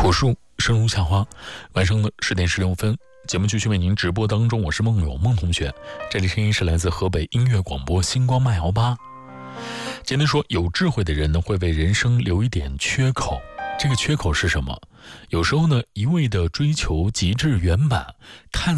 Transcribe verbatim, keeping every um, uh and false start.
朴树，生如夏花。晚上的十点十六分，节目继续为您直播当中，我是梦友梦同学，这里声音是来自河北音乐广播星光麦摇吧。今天说，有智慧的人呢，会为人生留一点缺口。这个缺口是什么？有时候呢，一味的追求极致原版，看